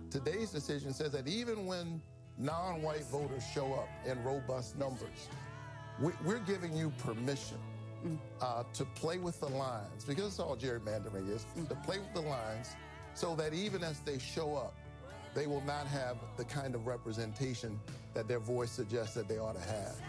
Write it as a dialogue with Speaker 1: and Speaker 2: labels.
Speaker 1: Today's decision says that even when non-white voters show up in robust numbers, we're giving you permission to play with the lines, because it's all gerrymandering is, to play with the lines so that even as they show up, they will not have the kind of representation that their voice suggests that they ought to have.